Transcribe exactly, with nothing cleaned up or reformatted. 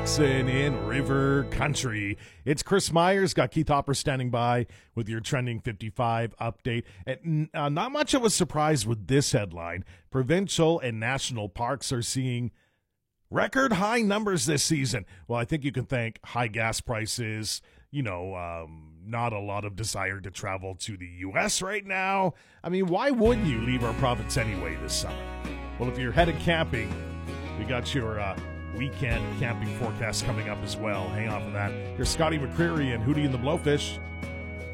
In River Country. It's Chris Myers, got Keith Hopper standing by with your Trending fifty-five update. And uh, not much of a surprise with this headline. Provincial and national parks are seeing record high numbers this season. Well, I think you can thank high gas prices, you know, um, not a lot of desire to travel to the U S right now. I mean, why wouldn't you leave our province anyway this summer? Well, if you're headed camping, we got your uh, weekend camping forecast coming up as well. Hang on for that. Here's Scotty McCreery and Hootie and the Blowfish.